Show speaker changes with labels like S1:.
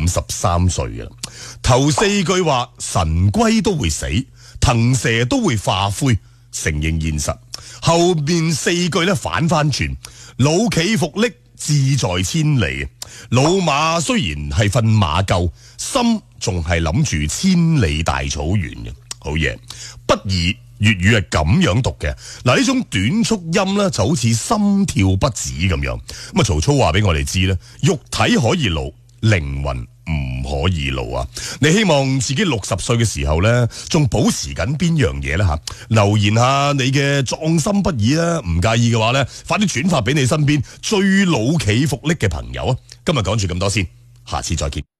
S1: 53歲嘅啦。頭4句話神龜都會死，騰蛇都會化灰，承認現實。後面4句咧反翻轉，老驥伏櫪，志在千里。老馬雖然係瞓馬廄，心仲係諗住千里大草原嘅。好嘢，不宜粵語係咁樣讀嘅。嗱，呢種短促音咧就好似心跳不止咁樣。咁啊，曹操話俾我哋知咧，肉體可以老，靈魂唔可以老啊！你希望自己60歲嘅時候咧，仲保持緊邊樣嘢咧吓？留言下你嘅壯心不已啦，唔介意嘅話咧，快啲轉發俾你身邊最老驥伏櫪嘅朋友啊！今日講住咁多先，下次再見。